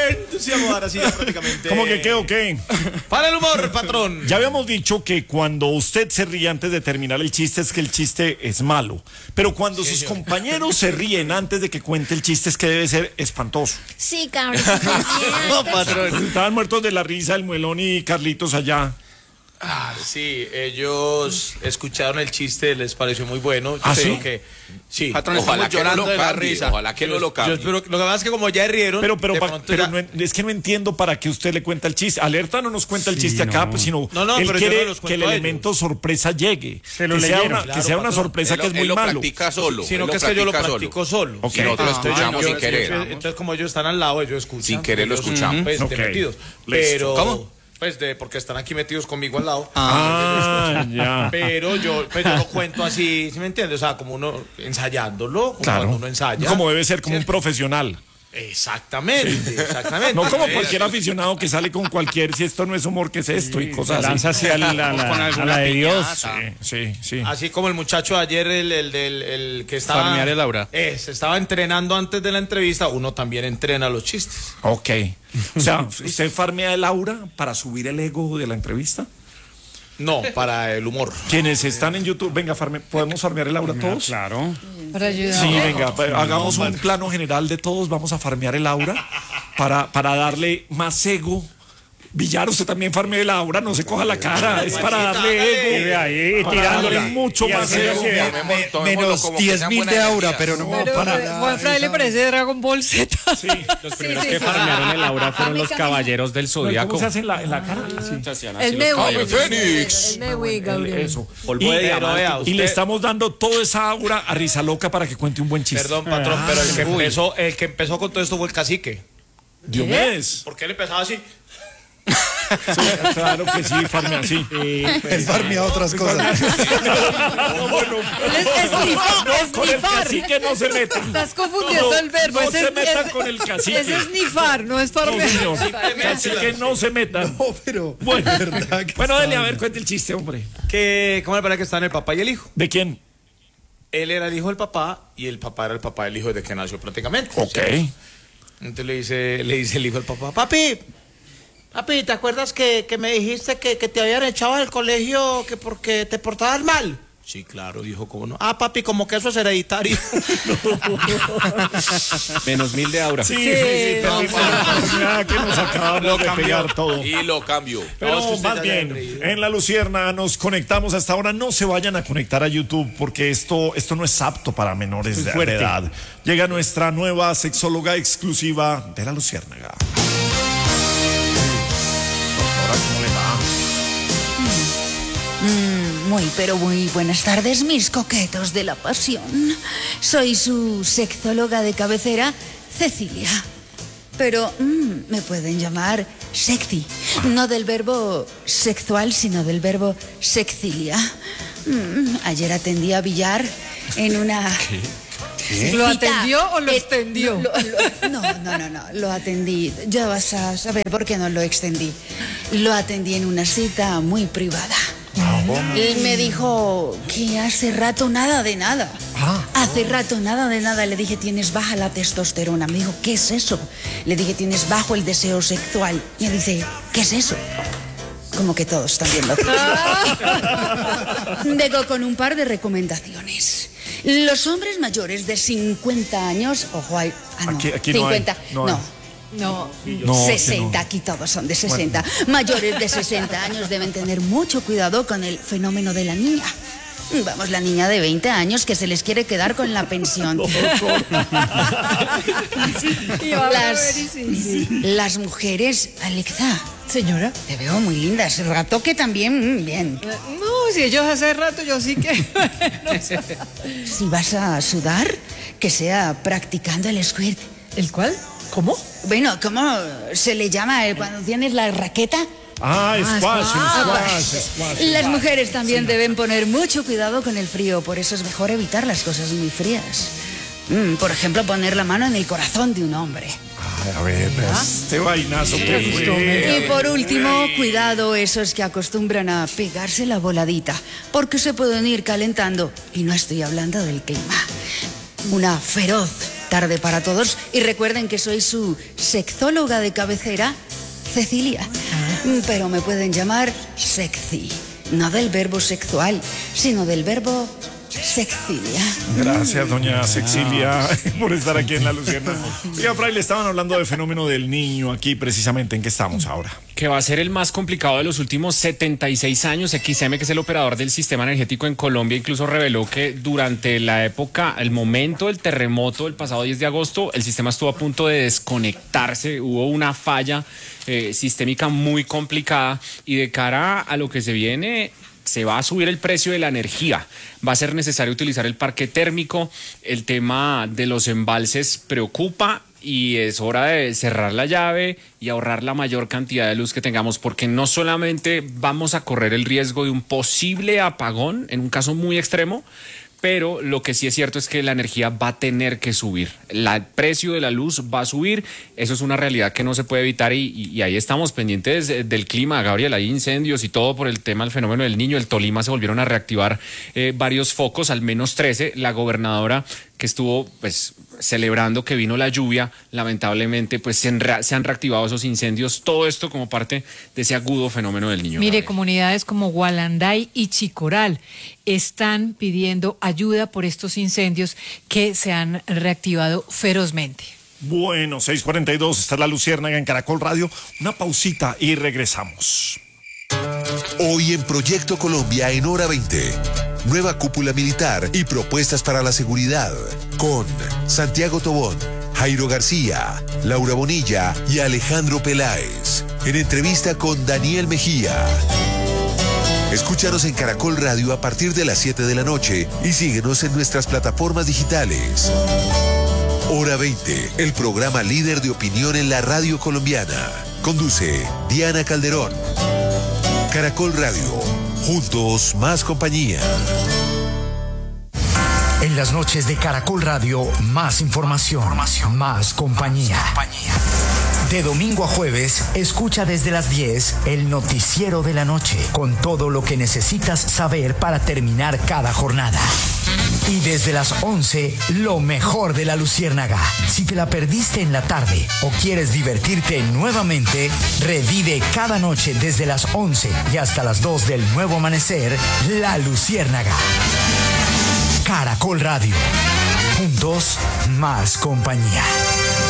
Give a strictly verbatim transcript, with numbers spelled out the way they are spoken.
entusiasmo ahora sí ya prácticamente. ¿Cómo que qué o qué? Para el humor, patrón. Ya habíamos dicho que cuando usted se ríe antes de terminar el chiste es que el chiste es malo. Pero cuando Sí, sus señor. compañeros se ríen antes de que cuente el chiste es que debe ser espantoso. Sí, cabrón. No, patrón. Estaban muertos de la risa el Muelón y Carlitos allá. Ah, sí, ellos escucharon el chiste, les pareció muy bueno. Yo ¿Ah, creo sí? que sí. Patrón, Ojalá estamos que no llorando lo de la cambie, risa. Ojalá que Yo- no lo cambie. yo espero- Lo que pasa es que como ya rieron, Pero, pero, de pa- pronto pero ya- no en- es que no entiendo para qué usted le cuenta el chiste. Alerta no nos cuenta el chiste acá, pues, sino No, no, él pero yo quiere no los que cuento el a elemento sorpresa llegue. Se lo que sea leyeron. una, Claro, que sea una patrón. sorpresa Él que lo- es muy él lo malo. practica solo. Sino él que lo es que yo lo practica practico solo. Ok. Y nosotros Ah, escuchamos Yo- sin yo- querer. yo- entonces, como ellos están al lado, ellos escuchan. Sin querer lo ellos, escuchamos. Pues, de Ok. metidos. Listo. Pero, ¿Cómo? Pues de, porque están aquí metidos conmigo al lado. Ah, ya. Pero yo, pues yo lo cuento así, ¿sí me entiendes? O sea, como uno ensayándolo, como Claro. cuando uno ensaya. Como debe ser, como un profesional. Exactamente, exactamente. No como Eh, cualquier aficionado que sale con cualquier, si esto no es humor, ¿qué es esto? Y Se cosas lanza así. hacia la, la- Con a alguna la de Dios. piñata. Sí, sí. Así como el muchacho de ayer, el, el, del el que estaba. Farmear el aura. Eh, se estaba entrenando antes de la entrevista, uno también entrena los chistes. Ok. O sea, ¿usted farmea el aura para subir el ego de la entrevista? No, para el humor. Quienes están en YouTube, venga, farme- ¿podemos farmear el aura todos? Claro. Para ayudar. Sí, venga, pa- hagamos un plano general de todos, vamos a farmear el aura para, para darle más ego. Villar, usted también farmea el aura, no se coja la cara, es para darle Y ve ego. ahí Para tirándole darle mucho y más haciendo ego. que vea. Tomémoslo- tomémoslo Menos como que diez sean mil buenas de aura, energías. pero no me Pero para- Juan Fray le parece Dragon Ball Z. Sí. Los primeros sí, que sí. farmearon el aura fueron los Cami, caballeros del zodiaco. ¿Cómo se hace en la, en la cara? Así. El de Ave Fénix. El de Wiggle. Eso. Polvo Y, de Pero diamante. vea, y usted, le estamos dando toda esa aura a Risa Loca para que cuente un buen chiste. Perdón, patrón, pero el que empezó, el que empezó con todo esto fue el cacique. Diomedes. ¿Por qué él empezaba así? Sí, claro que sí, farmea así. Él farmea otras cosas. No, bueno, Es esnifar. no, con el Esnifar. cacique no se meta. Estás confundiendo No, el verbo. no Ese se es- metan es- con el cacique. Ese es nifar, no es No, farmear. señor. Cacique no se metan. No, pero. Bueno, ¿verdad que bueno, está dale, a bien? ver, cuente el chiste, hombre. Que, ¿cómo le parece que están el papá y el hijo? ¿De quién? Él era el hijo del papá y el papá era el papá del hijo desde que nació prácticamente. Ok. Entonces le dice, le dice el hijo del papá, papi, papi, ¿te acuerdas que, que me dijiste que, que te habían echado del colegio que porque te portabas mal? Sí, claro, dijo, ¿cómo no? Ah, papi, como que eso es hereditario. Menos mil de aura. Sí, sí, sí, perdimos la oportunidad que nos acabamos de pegar todo. Y lo cambio. No, es Pero que usted más ya bien, le han reído. en La Lucierna nos conectamos hasta ahora. No se vayan a conectar a YouTube porque esto, esto no es apto para menores de, de fuerte. edad. Llega nuestra nueva sexóloga exclusiva de La Luciérnaga. Doctora, ¿cómo le va? Muy, pero muy buenas tardes, mis coquetos de la pasión. Soy su sexóloga de cabecera, Cecilia. Pero mm, me pueden llamar sexy. No del verbo sexual, sino del verbo sexilia. Mm, ayer atendí a Villar en una... ¿Lo cita. atendió o lo Eh, extendió? lo- lo- no, no, no, no, lo atendí. Ya vas a saber por qué no lo extendí. Lo atendí en una cita muy privada. Él me dijo que hace rato nada de nada. Hace rato nada de nada. Le dije, tienes baja la testosterona. Me dijo, ¿qué es eso? Le dije, tienes bajo el deseo sexual. Y me dice, ¿qué es eso? Como que todos están viendo. Vengo con un par de recomendaciones. Los hombres mayores de cincuenta años, ojo, hay, ah, no, Aquí- aquí no hay, cincuenta, no no, hay. No. No, que sesenta, no. aquí todos son de sesenta. Mayores de sesenta años deben tener mucho cuidado con el fenómeno de la niña. Vamos, la niña de veinte años que se les quiere quedar con la pensión. Y va a Las, ver y sí. las mujeres, Alexa, Señora. te veo muy linda. Ese rato que también, mm, bien. No, si ellos hace rato, yo sí que. No sé. Si vas a sudar, que sea practicando el squirt. ¿El cuál? ¿Cómo? Bueno, ¿cómo se le llama eh, cuando tienes la raqueta? Ah, squash, Ah, el squash, squash. Las mujeres también deben poner mucho cuidado con el frío, por eso es mejor evitar las cosas muy frías. Mm, por ejemplo, poner la mano en el corazón de un hombre. Ay, a ver, este vainazo que fue. Y por último, cuidado esos que acostumbran a pegarse la voladita, porque se pueden ir calentando. Y no estoy hablando del clima. Una feroz tarde para todos. Y recuerden que soy su sexóloga de cabecera, Cecilia. Pero me pueden llamar Sexy. No del verbo sexual, sino del verbo Sexilia. Gracias, doña Sexilia, por estar aquí en La Lucierna. Oiga, Fray, le estaban hablando del fenómeno del niño aquí, precisamente. ¿En qué estamos ahora? Que va a ser el más complicado de los últimos setenta y seis años. X M, que es el operador del sistema energético en Colombia, incluso reveló que durante la época, el momento del terremoto del pasado diez de agosto, el sistema estuvo a punto de desconectarse. Hubo una falla eh, sistémica muy complicada, y de cara a lo que se viene, se va a subir el precio de la energía. Va a ser necesario utilizar el parque térmico. El tema de los embalses preocupa, y es hora de cerrar la llave y ahorrar la mayor cantidad de luz que tengamos, porque no solamente vamos a correr el riesgo de un posible apagón en un caso muy extremo, pero lo que sí es cierto es que la energía va a tener que subir. La, el precio de la luz va a subir. Eso es una realidad que no se puede evitar, y, y, y ahí estamos pendientes del clima, Gabriel. Hay incendios y todo por el tema del fenómeno del Niño. El Tolima se volvieron a reactivar eh, varios focos, al menos trece. La gobernadora, que estuvo pues celebrando que vino la lluvia, lamentablemente pues se, enra- se han reactivado esos incendios. Todo esto como parte de ese agudo fenómeno del Niño. Mire, Gabriel. comunidades como Gualanday y Chicoral están pidiendo ayuda por estos incendios que se han reactivado ferozmente. Bueno, seis cuarenta y dos, está La Luciérnaga en Caracol Radio. Una pausita y regresamos. Hoy en Proyecto Colombia en Hora veinte. Nueva cúpula militar y propuestas para la seguridad. Con Santiago Tobón, Jairo García, Laura Bonilla y Alejandro Peláez. En entrevista con Daniel Mejía. Escúchanos en Caracol Radio a partir de las siete de la noche y síguenos en nuestras plataformas digitales. Hora veinte, el programa líder de opinión en la radio colombiana. Conduce Diana Calderón. Caracol Radio, juntos más compañía. En las noches de Caracol Radio, más información, información. Más compañía. Más compañía. De domingo a jueves, escucha desde las diez el noticiero de la noche, con todo lo que necesitas saber para terminar cada jornada. Y desde las once, lo mejor de La Luciérnaga. Si te la perdiste en la tarde o quieres divertirte nuevamente, revive cada noche desde las once y hasta las dos del nuevo amanecer, La Luciérnaga. Caracol Radio. Juntos, más compañía.